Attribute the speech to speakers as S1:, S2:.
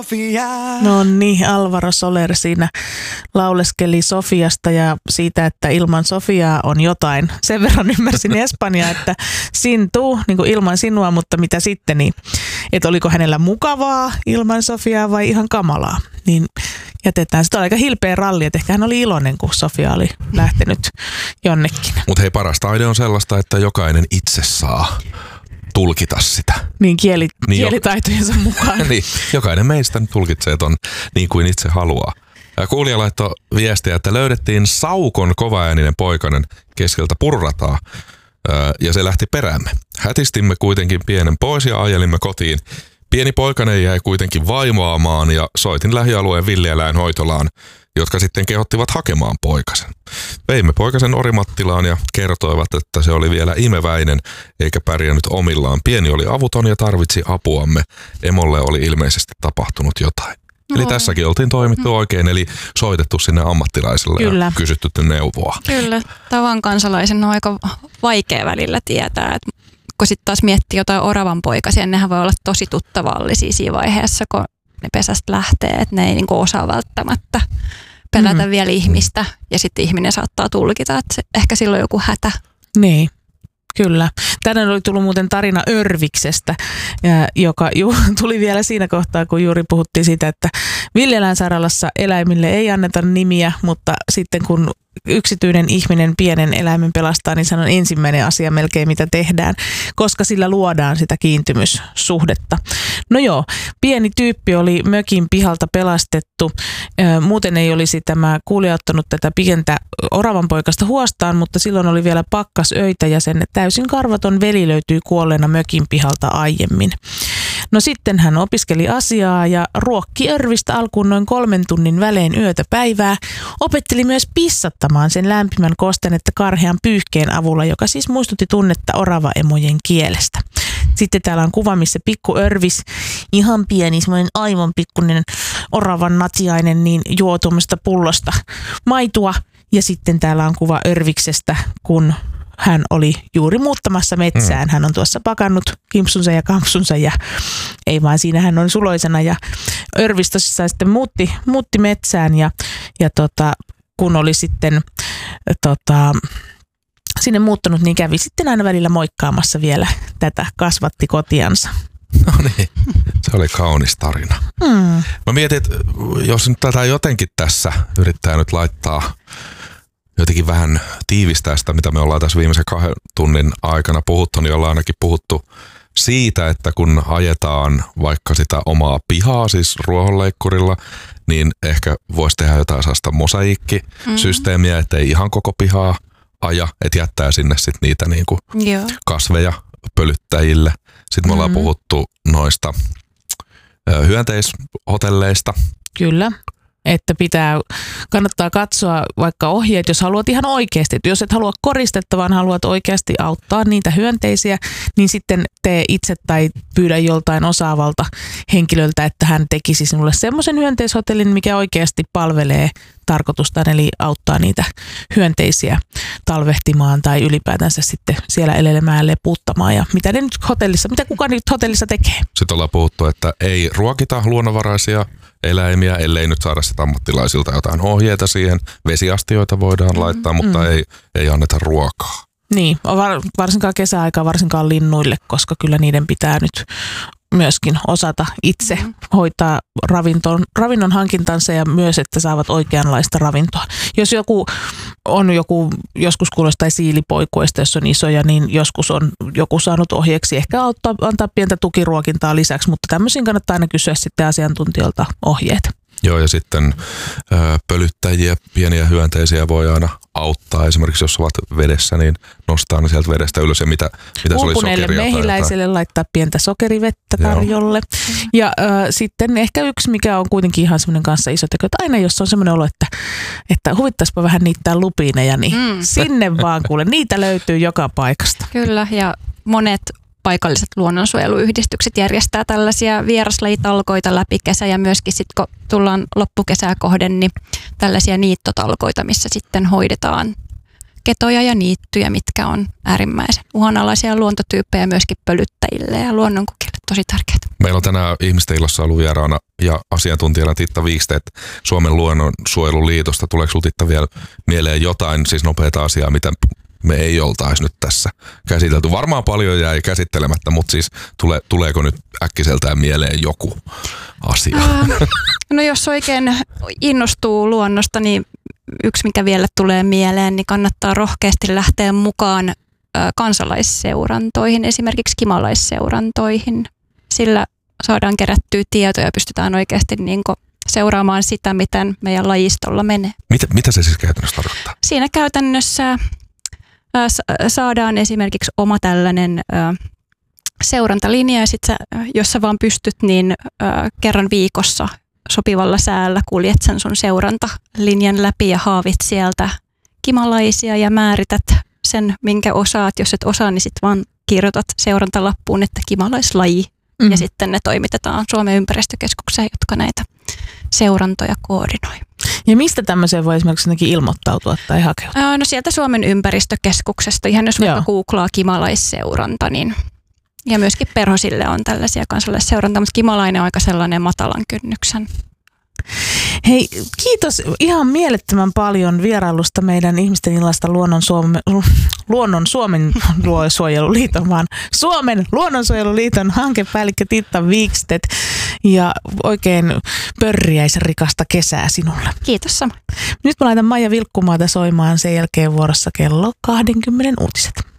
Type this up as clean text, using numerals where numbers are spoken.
S1: No niin, Alvaro Soler siinä lauleskeli Sofiasta ja siitä, että ilman Sofiaa on jotain. Sen verran ymmärsin Espanjaa, että sintuu niin kuin ilman sinua, mutta mitä sitten, niin, että oliko hänellä mukavaa ilman Sofiaa vai ihan kamalaa. Niin jätetään. Sitä oli aika hilpeä ralli, että ehkä hän oli iloinen, kun Sofia oli lähtenyt jonnekin.
S2: Mutta hei, paras taide on sellaista, että jokainen itse saa tulkita sitä.
S1: Niin, kielitaitojensa mukaan.
S2: Niin, jokainen meistä tulkitsee ton niin kuin itse haluaa. Ja kuulija laittoi viestiä, että löydettiin Saukon kovaääninen poikainen keskeltä purrataa ja se lähti peräämme. Hätistimme kuitenkin pienen pois ja ajelimme kotiin. Pieni poikainen jäi kuitenkin vaimoamaan ja soitin lähialueen villieläinhoitolaan, jotka sitten kehottivat hakemaan poikasen. Veimme poikasen Orimattilaan ja kertoivat, että se oli vielä imeväinen eikä pärjännyt omillaan. Pieni oli avuton ja tarvitsi apuamme. Emolle oli ilmeisesti tapahtunut jotain. Eli tässäkin oltiin toimittu oikein, eli soitettu sinne ammattilaiselle
S1: Kyllä.
S2: Ja kysytty neuvoa.
S3: Kyllä, tavan kansalaisen on aika vaikea välillä tietää, että kun sitten taas miettii jotain oravanpoikasia, nehän voi olla tosi tuttavallisia siinä vaiheessa, kun ne pesästä lähtee, että ne ei niinku osaa välttämättä pelätä vielä ihmistä ja sitten ihminen saattaa tulkita, että se, ehkä silloin on joku hätä.
S1: Niin. Kyllä. Tänään oli tullut muuten tarina Örviksestä, joka tuli vielä siinä kohtaa, kun juuri puhuttiin siitä, että villieläinsairaalassa eläimille ei anneta nimiä, mutta sitten kun yksityinen ihminen pienen eläimen pelastaa, niin se on ensimmäinen asia melkein mitä tehdään, koska sillä luodaan sitä kiintymyssuhdetta. No joo, pieni tyyppi oli mökin pihalta pelastettu. Muuten ei olisi tämä kuulija ottanut tätä pientä oravanpoikasta huostaan, mutta silloin oli vielä pakkasöitä ja sen täysin karvaton veli löytyi kuolleena mökin pihalta aiemmin. No sitten hän opiskeli asiaa ja ruokki Örvistä alkuun noin 3 tunnin välein yötä päivää. Opetteli myös pissattamaan sen lämpimän kostennetta karhean pyyhkeen avulla, joka siis muistutti tunnetta oravaemojen kielestä. Sitten täällä on kuva, missä pikku Örvis, ihan pieni, semmoinen aivan pikkuinen oravan natsiainen, niin juo tuommoista pullosta maitoa. Ja sitten täällä on kuva Örviksestä, kun hän oli juuri muuttamassa metsään. Hän on tuossa pakannut kimpsunsa ja kampsunsa ja ei vaan siinä hän on suloisena. Ja Örvis tosissaan sitten muutti metsään ja kun oli sitten sinne muuttanut, niin kävi sitten aina välillä moikkaamassa vielä tätä kasvattikotiansa.
S2: No niin, se oli kaunis tarina. Mä mietin, että jos nyt tätä jotenkin tässä yrittää nyt laittaa jotenkin vähän tiivistää sitä, mitä me ollaan tässä viimeisen 2 tunnin aikana puhuttu, niin ollaan ainakin puhuttu siitä, että kun ajetaan vaikka sitä omaa pihaa, siis ruohonleikkurilla, niin ehkä voisi tehdä jotain sellaista mosaiikkisysteemiä, ettei ihan koko pihaa aja, että jättää sinne sitten niitä niinku kasveja pölyttäjille. Sitten me ollaan puhuttu noista hyönteishotelleista.
S1: Kyllä. Että kannattaa katsoa vaikka ohjeet, jos haluat ihan oikeasti. Että jos et halua koristetta, vaan haluat oikeasti auttaa niitä hyönteisiä, niin sitten tee itse tai pyydä joltain osaavalta henkilöltä, että hän tekisi sinulle semmoisen hyönteishotellin, mikä oikeasti palvelee tarkoitustaan, eli auttaa niitä hyönteisiä talvehtimaan tai ylipäätänsä sitten siellä elelemään lepuuttamaan. Ja mitä kuka nyt hotellissa tekee?
S2: Sitten ollaan puhuttu, että ei ruokita luonnonvaraisia eläimiä, ellei nyt saada sitä ammattilaisilta jotain ohjeita siihen. Vesiastioita voidaan laittaa, mutta ei anneta ruokaa. Niin,
S1: varsinkaan kesäaikaa, varsinkaan linnuille, koska kyllä niiden pitää nyt myöskin osata itse hoitaa ravinnon hankintansa ja myös, että saavat oikeanlaista ravintoa. Jos joskus kuulostaa siilipoikuista, jos on isoja, niin joskus on joku saanut ohjeeksi ehkä antaa pientä tukiruokintaa lisäksi, mutta tämmöisiin kannattaa aina kysyä sitten asiantuntijoilta ohjeet.
S2: Joo, ja sitten pölyttäjiä, pieniä hyönteisiä voi aina auttaa. Esimerkiksi jos ovat vedessä, niin nostaa ne sieltä vedestä ylös. Ja mitä se oli, sokeria?
S1: Mehiläiselle laittaa pientä sokerivettä tarjolle. Joo. Ja sitten ehkä yksi, mikä on kuitenkin ihan semmoinen kanssa iso teko, että aina jos on semmoinen olo, että huvittaisipa vähän niittää lupiineja, niin sinne vaan kuule. Niitä löytyy joka paikasta.
S3: Kyllä, ja monet paikalliset luonnonsuojeluyhdistykset järjestää tällaisia vieraslajitalkoita läpi kesä ja myöskin sitten kun tullaan loppukesää kohden, niin tällaisia niittotalkoita, missä sitten hoidetaan ketoja ja niittyjä, mitkä on äärimmäisen uhanalaisia luontotyyppejä myöskin pölyttäjille ja luonnonkukille. Tosi tärkeää.
S2: Meillä on tänään Ihmisten illassa ollut vieraana ja asiantuntijana Titta Wikstedt Suomen luonnonsuojeluliitosta. Tuleeko sinulla, Titta, vielä mieleen jotain siis nopeata asiaa, mitä me ei oltaisi nyt tässä käsitelty? Varmaan paljon jäi käsittelemättä, mutta siis tuleeko nyt äkkiseltään mieleen joku asia?
S3: No jos oikein innostuu luonnosta, niin yksi mikä vielä tulee mieleen, niin kannattaa rohkeasti lähteä mukaan kansalaisseurantoihin, esimerkiksi kimalaisseurantoihin. Sillä saadaan kerättyä tietoja ja pystytään oikeasti seuraamaan sitä, miten meidän lajistolla menee.
S2: Mitä se siis käytännössä tarkoittaa?
S3: Siinä käytännössä saadaan esimerkiksi oma tällainen seurantalinja, ja sitten jos sä vaan pystyt, niin kerran viikossa sopivalla säällä kuljet sen sun seurantalinjan läpi ja haavit sieltä kimalaisia ja määrität sen, minkä osaat. Jos et osaa, niin sitten vaan kirjoitat seurantalappuun, että kimalaislaji. Ja sitten ne toimitetaan Suomen ympäristökeskukseen, jotka näitä seurantoja koordinoi.
S1: Ja mistä tämmöiseen voi esimerkiksi ilmoittautua tai hakeutua?
S3: No sieltä Suomen ympäristökeskuksesta. Ihan jos vaikka googlaa kimalaisseuranta, niin ja myöskin perhosille on tällaisia kansalaisseurantaa, mutta kimalainen on aika sellainen matalan kynnyksen.
S1: Hei, kiitos ihan mielettömän paljon vierailusta meidän Ihmisten illasta Suomen luonnonsuojeluliiton hankepäällikkö Titta Wikstedt, ja oikein pörriäisrikasta kesää sinulle.
S3: Kiitos sama.
S1: Nyt mä laitan Maija Vilkkumaata soimaan, sen jälkeen vuorossa kello 20 uutiset.